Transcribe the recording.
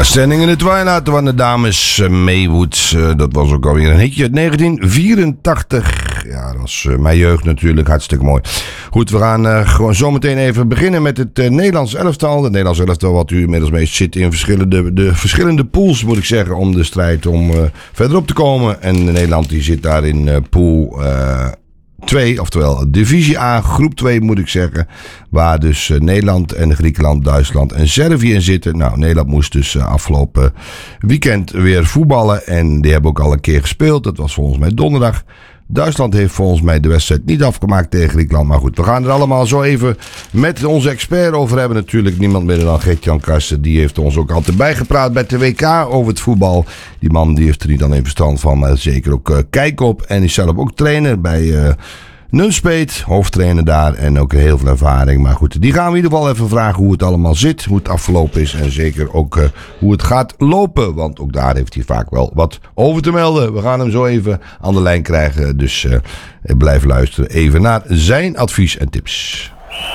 Ja, Standing in the Twilight van de dames Maywood. Dat was ook alweer een hitje uit 1984. Ja, dat was mijn jeugd natuurlijk. Hartstikke mooi. Goed, we gaan gewoon zometeen even beginnen met het Nederlands elftal. Het Nederlands elftal wat u inmiddels mee zit in verschillende pools, moet ik zeggen, om de strijd om verderop te komen. En Nederland die zit daar in pool 2, oftewel divisie A, groep 2 moet ik zeggen. Waar dus Nederland en Griekenland, Duitsland en Servië in zitten. Nou, Nederland moest dus afgelopen weekend weer voetballen. En die hebben ook al een keer gespeeld. Dat was volgens mij donderdag. Duitsland heeft volgens mij de wedstrijd niet afgemaakt tegen Griekenland. Maar goed, we gaan er allemaal zo even met onze expert over hebben. Natuurlijk niemand minder dan Gert-Jan Karsten. Die heeft ons ook altijd bijgepraat bij de WK over het voetbal. Die man die heeft er niet alleen verstand van, maar zeker ook kijk op. En is zelf ook trainer bij Nunspeet, hoofdtrainer daar en ook heel veel ervaring. Maar goed, die gaan we in ieder geval even vragen hoe het allemaal zit, hoe het afgelopen is en zeker ook hoe het gaat lopen. Want ook daar heeft hij vaak wel wat over te melden. We gaan hem zo even aan de lijn krijgen, dus blijf luisteren even naar zijn advies en tips.